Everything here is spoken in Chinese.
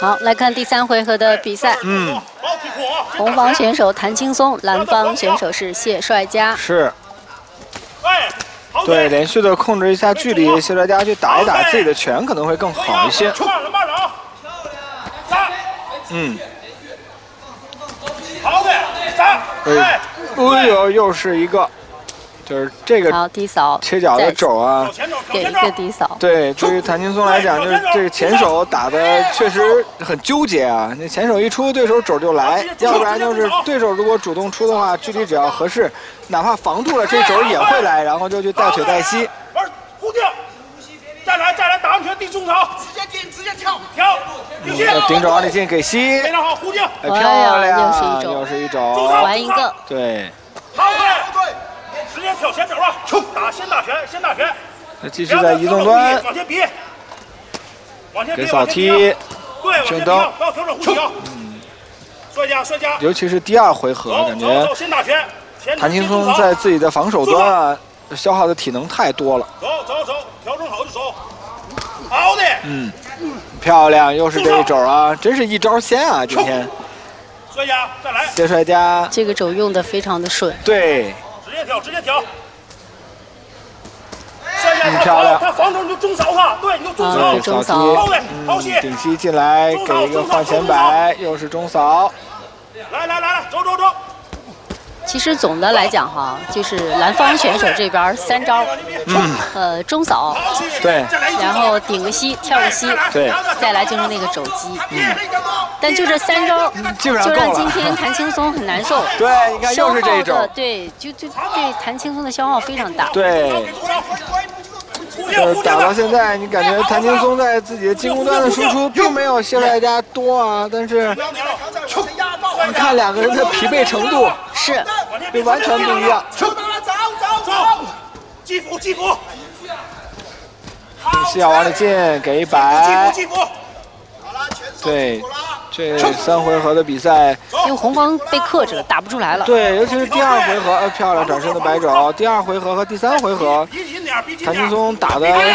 好，来看第3回合的比赛。红方选手谭青松，蓝方选手是谢帅佳。 是。对，连续的控制一下距离，谢帅佳去打一打自己的拳可能会更好一些。 好的， 哎呦，又是一个。 就是这个好低扫切角的肘啊， 给一个低扫。 对，对于谭青松来讲，就是这个前手打的确实很纠结啊。那前手一出，对手肘就来；要不然就是对手如果主动出的话，距离只要合适，哪怕防住了，这肘也会来，然后就去带腿带膝。 固定，再来，打上拳，递中扫，直接跳， 顶肘往里进，给膝， 非常好，固定， 漂亮，又是一肘， 还一个， 对， 好对。 直接挑前肘啊！先打拳。 那继续在移动端往前逼， 给扫踢， 对， 正蹬， 不要调整护体。摔家， 尤其是第2回合，感觉谭青松在自己的防守端啊，消耗的体能太多了。 走，调整好就走。好的， 漂亮，又是这一肘啊，真是一招鲜啊！今天， 摔家再来， 谢帅佳这个肘用的非常的顺。 对。 直接挑， 漂亮！ 他防守你就中扫他，对，你就中扫， 中扫， 好戏， 顶膝进来，给一个换前摆，又是中扫。 来，走。 其实总的来讲哈，就是蓝方选手这边3招，中扫， 对， 然后顶个膝，跳个膝， 对， 再来就是那个肘击，但就这3招， 基本上就让今天谭青松很难受。 对，你看又是这一招， 对，就对谭青松的消耗非常大。 对，打到现在，你感觉谭青松在自己的进攻端的输出并没有谢帅佳多啊，但是你看2个人的疲惫程度是完全不一样。 走，击斧， 是要往里进，给一摆。对，这3回合的比赛， 因为红方被克制了，打不出来了。 对，尤其是第2回合，漂亮转身的摆肘。第2回合和第3回合，谭青松打的